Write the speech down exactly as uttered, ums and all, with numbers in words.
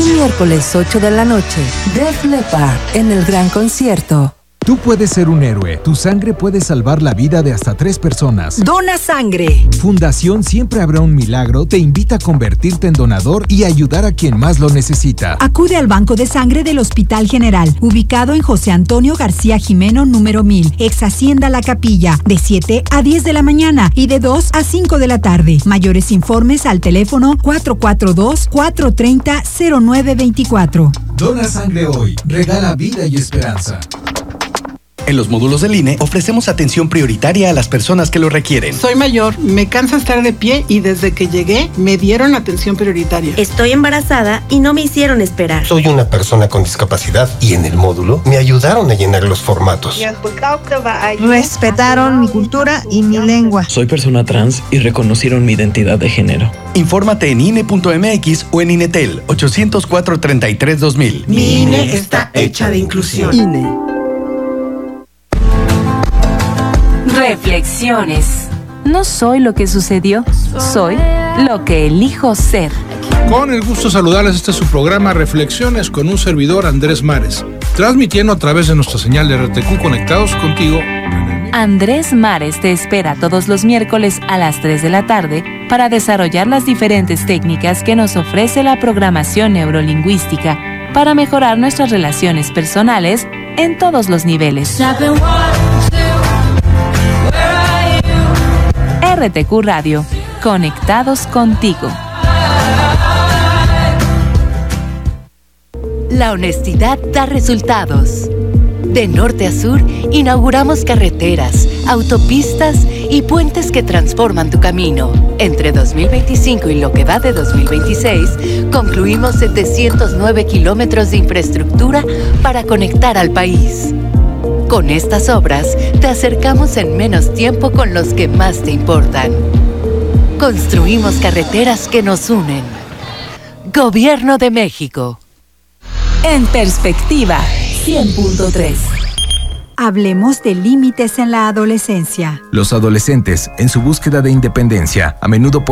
Este miércoles ocho de la noche, Def Leppard en el gran concierto. Tú puedes ser un héroe. Tu sangre puede salvar la vida de hasta tres personas. Dona sangre. Fundación Siempre Habrá un Milagro te invita a convertirte en donador y ayudar a quien más lo necesita. Acude al Banco de Sangre del Hospital General, ubicado en José Antonio García Jimeno, número mil, ex Hacienda La Capilla, de siete a diez de la mañana y de dos a cinco de la tarde. Mayores informes al teléfono cuatro cuatro dos, cuatro tres cero, cero nueve dos cuatro. Dona sangre hoy. Regala vida y esperanza. En los módulos del I N E ofrecemos atención prioritaria a las personas que lo requieren. Soy mayor, me cansa estar de pie y desde que llegué me dieron atención prioritaria. Estoy embarazada y no me hicieron esperar. Soy una persona con discapacidad y en el módulo me ayudaron a llenar los formatos. Respetaron mi cultura y mi lengua. Soy persona trans y reconocieron mi identidad de género. Infórmate en I N E punto M X o en INETEL ochocientos cuatro, treinta y tres, dos mil. Mi I N E está hecha de inclusión. I N E. Reflexiones. No soy lo que sucedió, soy lo que elijo ser. Con el gusto de saludarles, este es su programa Reflexiones con un servidor, Andrés Mares, transmitiendo a través de nuestra señal de R T Q Conectados Contigo. Andrés Mares te espera todos los miércoles a las tres de la tarde para desarrollar las diferentes técnicas que nos ofrece la programación neurolingüística para mejorar nuestras relaciones personales en todos los niveles. R T Q Radio, conectados contigo. La honestidad da resultados. De norte a sur, inauguramos carreteras, autopistas y puentes que transforman tu camino. Entre dos mil veinticinco y lo que va de dos mil veintiséis, concluimos setecientos nueve kilómetros de infraestructura para conectar al país. Con estas obras, te acercamos en menos tiempo con los que más te importan. Construimos carreteras que nos unen. Gobierno de México. En perspectiva, cien punto tres. Hablemos de límites en la adolescencia. Los adolescentes, en su búsqueda de independencia, a menudo